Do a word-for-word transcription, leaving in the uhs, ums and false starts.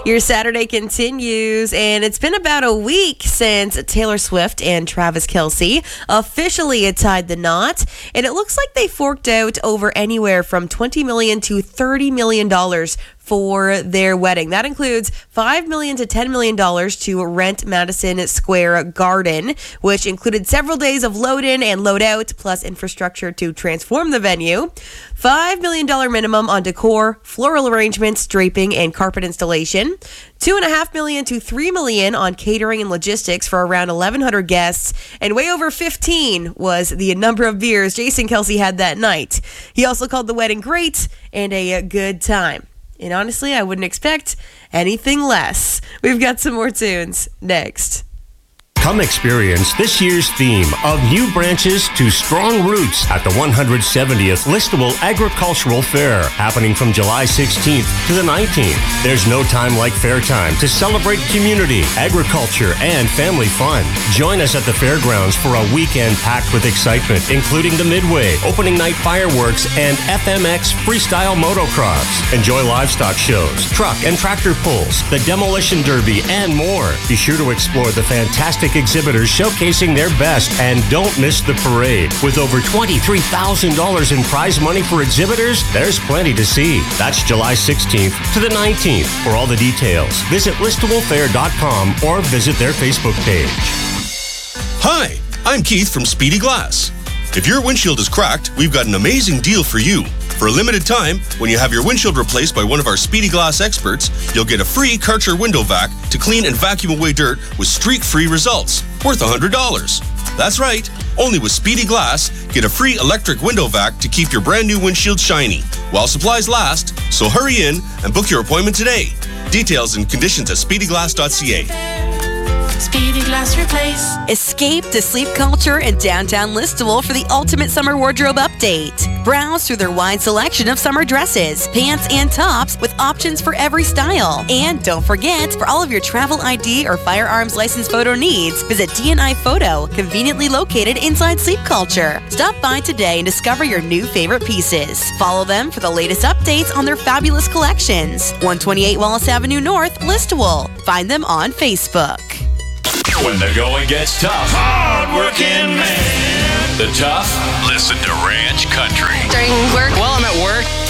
Your Saturday continues, and it's been about a week since Taylor Swift and Travis Kelce officially tied the knot, and it looks like they forked out over anywhere from twenty million dollars to thirty million dollars for their wedding. That includes five million dollars to ten million dollars to rent Madison Square Garden, which included several days of load-in and load-out, plus infrastructure to transform the venue. five million dollars minimum on decor, floral arrangements, draping, and carpet installation. two point five million dollars to three million dollars on catering and logistics for around eleven hundred guests, and way over fifteen was the number of beers Jason Kelce had that night. He also called the wedding great and a good time. And honestly, I wouldn't expect anything less. We've got some more tunes next. Come experience this year's theme of new branches to strong roots at the one hundred seventieth Listowel Agricultural Fair, happening from July sixteenth to the nineteenth. There's no time like fair time to celebrate community, agriculture, and family fun. Join us at the fairgrounds for a weekend packed with excitement, including the Midway, opening night fireworks, and F M X freestyle motocross. Enjoy livestock shows, truck and tractor pulls, the demolition derby, and more. Be sure to explore the fantastic exhibitors showcasing their best, and don't miss the parade. With over twenty-three thousand dollars in prize money for exhibitors, there's plenty to see. That's July sixteenth to the nineteenth. For all the details, visit listowel fair dot com or visit their Facebook page. Hi, I'm Keith from Speedy Glass. If your windshield is cracked, we've got an amazing deal for you. For a limited time, when you have your windshield replaced by one of our Speedy Glass experts, you'll get a free Karcher window vac to clean and vacuum away dirt with streak-free results, worth one hundred dollars. That's right, only with Speedy Glass, get a free electric window vac to keep your brand new windshield shiny, while supplies last, so hurry in and book your appointment today. Details and conditions at speedy glass dot c a. Speedy Glass Replace. Escape to Sleep Culture in downtown Listowel for the ultimate summer wardrobe update. Browse through their wide selection of summer dresses, pants, and tops with options for every style. And don't forget, for all of your travel I D or firearms license photo needs, visit D and I Photo, conveniently located inside Sleep Culture. Stop by today and discover your new favorite pieces. Follow them for the latest updates on their fabulous collections. one twenty-eight Wallace Avenue North, Listowel. Find them on Facebook. When the going gets tough, hard-working man. The tough, listen to Ranch Country. During work, while I'm at work,